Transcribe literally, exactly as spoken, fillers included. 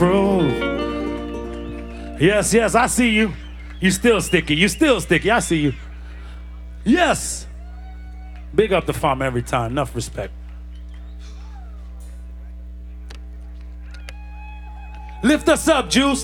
Yes, yes, I see you. You still sticky. You still sticky. I see you. Yes. Big up the farm every time. Enough respect. Lift us up, Juice.